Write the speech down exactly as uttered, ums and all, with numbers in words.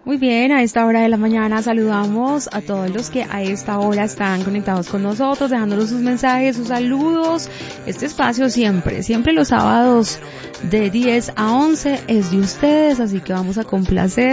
Muy bien, a esta hora de la mañana saludamos a todos los que a esta hora están conectados con nosotros, dejándonos sus mensajes, sus saludos. Este espacio siempre, siempre los sábados de diez a once es de ustedes, así que vamos a complacer